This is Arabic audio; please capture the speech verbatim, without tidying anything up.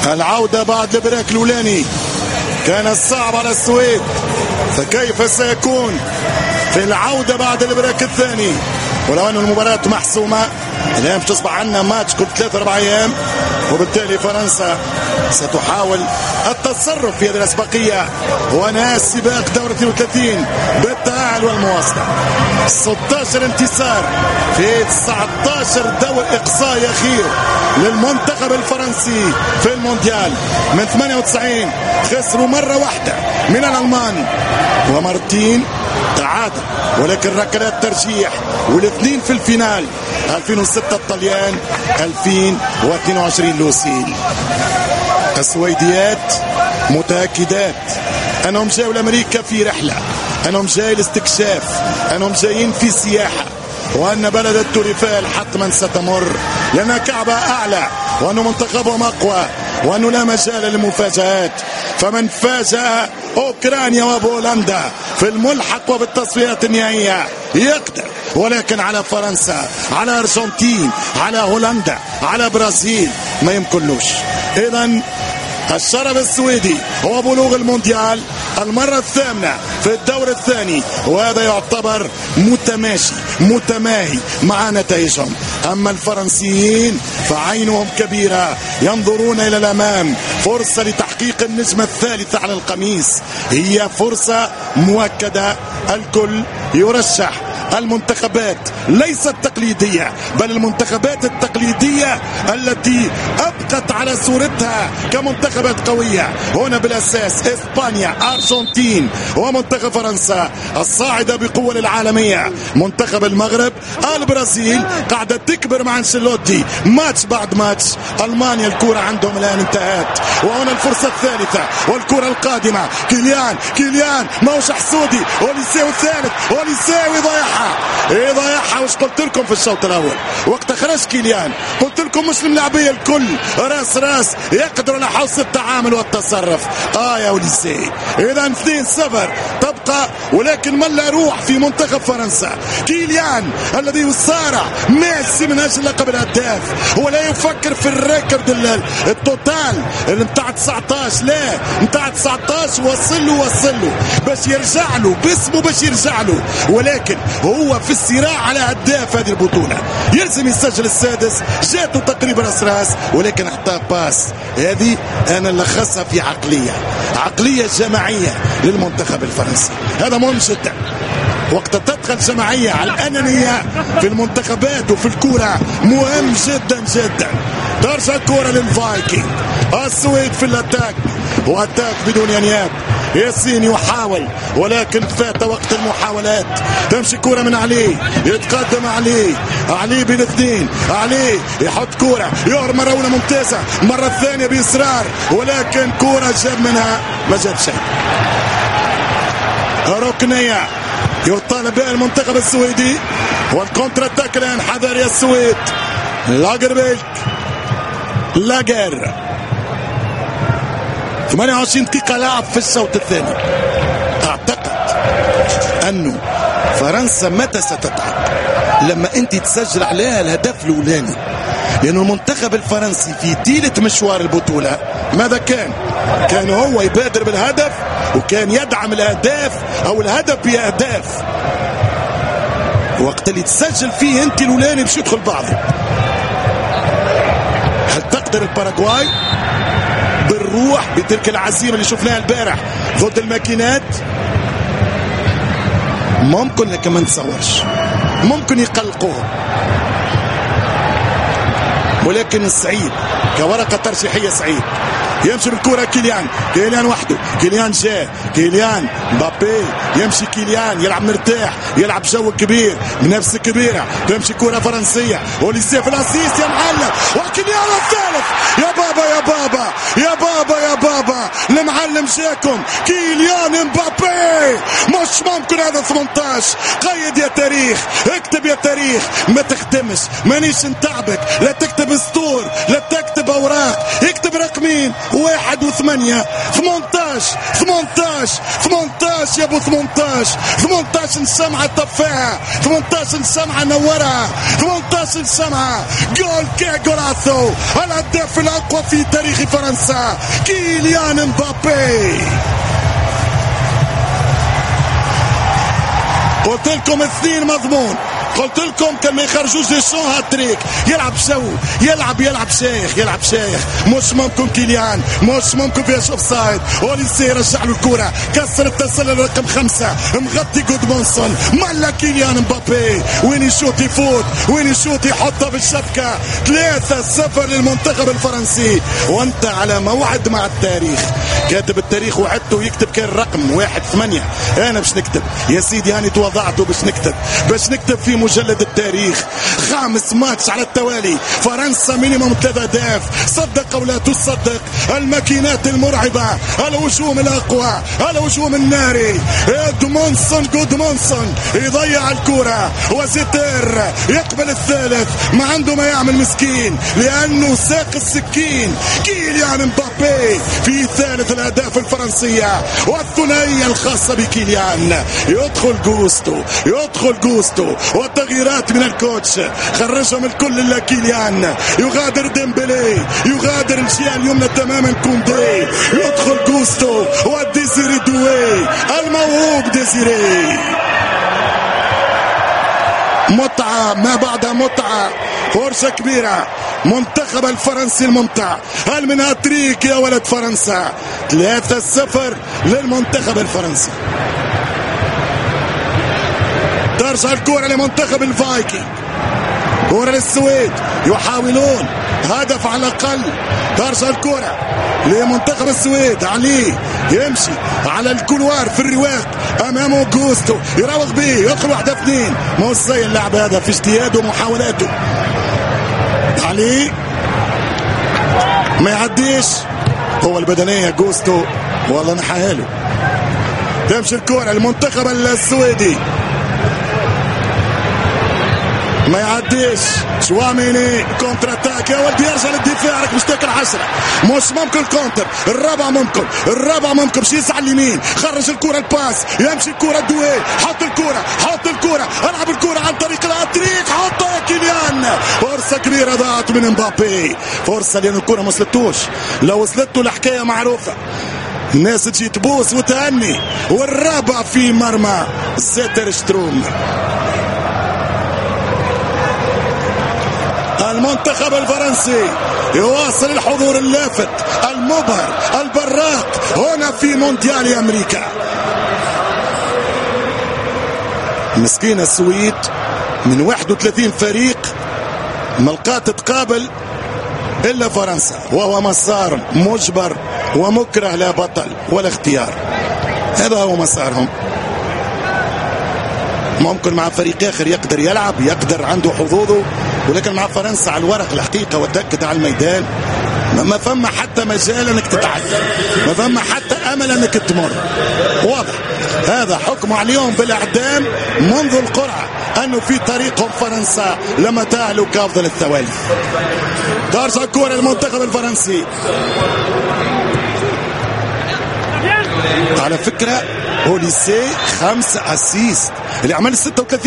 العودة بعد البريك الأولاني كان صعب على السويد، فكيف سيكون في العودة بعد البريك الثاني؟ ولو أن المباراة محسومة الآن تصبح عندنا ماتش كل ثلاثة أربع أيام، وبالتالي فرنسا ستحاول التصرف في هذه الأسبقية ونهاية سباق دورة اثنين وثلاثين بالتأهل والمواصلة. ستة عشر انتصار في تسعة عشر دور إقصائي أخير للمنتخب الفرنسي في المونديال. من ثمانية وتسعين خسروا مرة واحدة من الألمان ومرتين تعادل، ولكن ركلات ترجيح، والاثنين في الفينال. ألفين وستة الطليان، ألفين واثنين وعشرين لوسيل. السويديات متأكدات أنهم جاءوا لأمريكا في رحلة، أنهم جاي لاستكشاف، أنهم جايين في سياحة، وأن بلد التوريفال حتما ستمر لأنها كعبة أعلى، وأنه منتخبهم أقوى، وأنه لا مجال للمفاجآت. فمن فاجأ أوكرانيا وبولندا في الملحق وبالتصفيات النهائية يقدر، ولكن على فرنسا، على أرجنتين، على هولندا، على برازيل ما يمكنلوش. إذن الشرف السويدي هو بلوغ المونديال المرة الثامنة في الدور الثاني، وهذا يعتبر متماشي متماهي مع نتائجهم. أما الفرنسيين فعينهم كبيرة، ينظرون إلى الأمام. فرصة لتحقيق النجمة الثالثة على القميص، هي فرصة مؤكدة. الكل يرشح المنتخبات ليست التقليدية، بل المنتخبات التقليدية التي أبقت على صورتها كمنتخبات قوية هنا بالأساس إسبانيا، أرجنتين، ومنتخب فرنسا الصاعدة بقوة للعالمية. منتخب المغرب، البرازيل قاعدة تكبر مع أنشيلوتي ماتش بعد ماتش. ألمانيا الكرة عندهم الآن انتهت، وهنا الفرصة الثالثة والكرة القادمة. كيليان كيليان موش حسودي، أوليسيو الثالث، أوليسيو يضيعها يضيعها. وش قلت لكم في الشوط الأول وقت خرج كيليان؟ قلت لكم مسلم لاعبية الكل راس راس يقدروا على حوص التعامل والتصرف. آه يا أوليسيو. إذا اثنين صفر تبقى، ولكن ملا روح في منتخب فرنسا. كيليان الذي يصارع ميسي من أجل لقب الهداف، هو لا يفكر في الريكورد التوتال اللي بتاع تسعة عشر، لا بتاع تسعة عشر وصل له وصل له باش يرجع له باسمه، باش يرجع له. ولكن هو في الصراع على هداف هذه البطولة، يلزم يسجل السادس. جاته تقريبا راس راس، ولكن اعطاه باس. هذه انا لخصها في عقلية عقلية جماعية للمنتخب الفرنسي. هذا مهم جدا. وقت تدخل جماعية على الأنانية في المنتخبات وفي الكرة مهم جدا جدا. ترجع الكرة للفايكنج. السويد في الاتاك، واتاك بدون ينياب. ياسين يحاول، ولكن فات وقت المحاولات. تمشي كرة من علي، يتقدم علي، علي بين اثنين، علي يحط كرة، يهر مرة أولى ممتازة، مرة الثانية بإصرار، ولكن كرة جاب منها ما جاب شيء. ركنية يطالب بها المنتخب السويدي، والكونتر اتاك الآن. حذر يا السويد. لاجربيلك لاجر ثمانية وعشرين دقيقة لعب في الشوط الثاني. أعتقد أنه فرنسا متى ستتعب؟ لما أنت تسجل عليها الهدف الأولاني، لأنه المنتخب الفرنسي في طيلة مشوار البطولة ماذا كان؟ كان هو يبادر بالهدف، وكان يدعم الأهداف أو الهدف بأهداف. وقت اللي تسجل فيه أنت الأولاني باش يدخل بعضه. هل تقدر الباراغواي بالروح بتلك العزيمة اللي شفناها البارح ضد الماكينات؟ ممكن، لكن ما نتصورش ممكن يقلقوه. ولكن السعيد كورقة ترشيحية سعيد يمشي بالكرة. كيليان كيليان وحده، كيليان جاء، كيليان مبابي يمشي، كيليان يلعب مرتاح، يلعب جو كبير بنفس كبيرة. تمشي كرة فرنسية، أوليسيه في الأسيس يا معلم، وكيليان الثالث. يا بابا يا بابا يا بابا يا بابا المعلم جاكم كيليان مبابي. مش ممكن هذا ثمانية عشر. قيد يا تاريخ، اكتب يا تاريخ، ما تختمش، مانيش نتعبك، لا تكتب سطور، لا تكتب أوراق، اكتب رقمين. واثنين واحد وثمانية ثمنتاش ثمنتاش ثمنتاش يا ابو ثمنتاش ثمنتاش نسمعة طفاها ثمنتاش نسمعة نورها ثمنتاش نسمعة جول كي جولاسو الهداف الاقوى في تاريخ فرنسا كيليان مبابي. قلت لكم اثنين مضمون، قلت لكم كان ما يخرجوش دي شون هاتريك. يلعب شو يلعب يلعب شيخ يلعب شيخ مش ممكن كيليان مش ممكن فيها اوف سايد. اوليسي رجع له الكرة كسر التسلل رقم خمسة مغطي جودمونسون ملا كيليان مبابي وين يشوط يفوت وين يشوط يحطها في الشبكة. ثلاثة صفر للمنتخب الفرنسي. وانت على موعد مع التاريخ، كاتب التاريخ وعدته يكتب كان رقم واحد ثمانية. انا باش نكتب يا سيدي هاني توضعته باش نكتب باش نكتب في مجلد التاريخ. خامس ماتش على التوالي فرنسا مينيموم ثلاثة اهداف. صدق او لا تصدق الماكينات المرعبة الهجوم الاقوى الهجوم الناري. جودمونسون جودمونسون يضيع الكرة وزيتير يقبل الثالث ما عنده ما يعمل مسكين لانه ساق السكين. كيليان مبابي في ثالث الاهداف الفرنسية والثنائية الخاصة بكيليان. يدخل جوستو يدخل جوستو والتغييرات من الكوتش خرجهم الكل الا كيليان. يغادر ديمبلي يغادر الجهة اليمنى تماما كوندي. يدخل جوستو وديزيري دوي الموهوب ديزيري. متعة ما بعد متعة. فرصة كبيرة منتخب الفرنسي الممتع. هل من هاتريك يا ولد فرنسا؟ ثلاثة صفر للمنتخب الفرنسي. ترجع الكرة لمنتخب الفايكنج. كرة للسويد يحاولون هدف على الأقل. ترجع الكرة لمنتخب السويد. علي يمشي على الكولوار في الرواق أمامه جوستو يراوغ به يدخل واحدة اثنين. مو زي اللعب هذا في اجتهاده ومحاولاته. علي ما يعديش هو البدنية جوستو والله نحاله. تمشي الكرة المنتخب السويدي ما يعديش. شواميني كونتر اتاك يا ولدي يرجع للدفاع راك مش تاكل عشرة. مش ممكن كونتر. الرابع ممكن الرابع ممكن باش يسعى اليمين. خرج الكرة الباس يمشي الكرة دويل. حط الكرة حط الكرة العب الكرة عن طريق الاتريك. حطها كيليان. فرصة كبيرة ضاعت من مبابي. فرصة لأن الكرة ما وصلتوش. لو وصلته الحكاية معروفة. الناس تجي تبوس وتهني. والرابع في مرمى زيتر شتروم. المنتخب الفرنسي يواصل الحضور اللافت المبهر البراق هنا في مونديال أمريكا. مسكين السويد من واحد وثلاثين فريق ملقات تقابل إلا فرنسا وهو مسار مجبر ومكره لا بطل ولا اختيار. هذا هو مسارهم. ممكن مع فريق آخر يقدر يلعب يقدر عنده حظوظه ولكن مع فرنسا على الورق الحقيقة وتأكد على الميدان ما فما حتى مجال انك تتعدى ما فما حتى امل انك تمر. واضح هذا حكم عليهم بالاعدام منذ القرعة انه في طريقهم فرنسا لما تهلك كافضل الثوالث. ترجع الكرة المنتخب الفرنسي. على فكرة اوليسي خمسة اسيست اللي عمل ستة وثلاثين